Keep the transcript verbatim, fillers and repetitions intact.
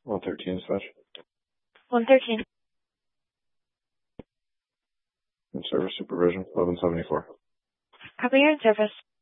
one thirteen dispatch. one thirteen. In service supervision, eleven seventy-four. Copy, you're in service.